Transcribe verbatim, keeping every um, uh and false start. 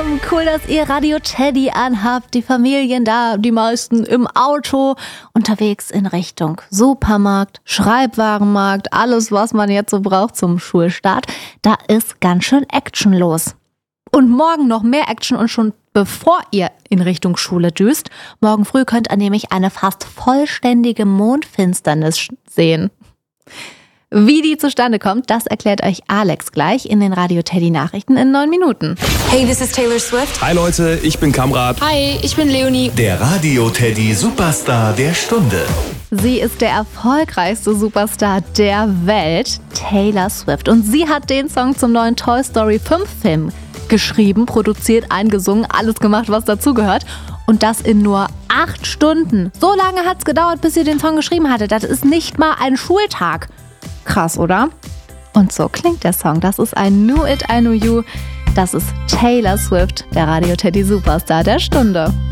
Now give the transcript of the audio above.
Morgen. Cool, dass ihr Radio Teddy anhabt. Die Familien da, die meisten im Auto, unterwegs in Richtung Supermarkt, Schreibwarenmarkt, alles, was man jetzt so braucht zum Schulstart. Da ist ganz schön Action los. Und morgen noch mehr Action und schon bevor ihr in Richtung Schule düst. Morgen früh könnt ihr nämlich eine fast vollständige Mondfinsternis sehen. Wie die zustande kommt, das erklärt euch Alex gleich in den Radio Teddy Nachrichten in neun Minuten. Hey, this is Taylor Swift. Hi Leute, ich bin Kamrat. Hi, ich bin Leonie. Der Radio Teddy Superstar der Stunde. Sie ist der erfolgreichste Superstar der Welt, Taylor Swift. Und sie hat den Song zum neuen Toy Story fünf Film geschrieben, produziert, eingesungen, alles gemacht, was dazugehört. Und das in nur acht Stunden. So lange hat es gedauert, bis sie den Song geschrieben hatte. Das ist nicht mal ein Schultag. Krass, oder? Und so klingt der Song. Das ist ein Knew It, I Knew You. Das ist Taylor Swift, der Radio Teddy Superstar der Stunde.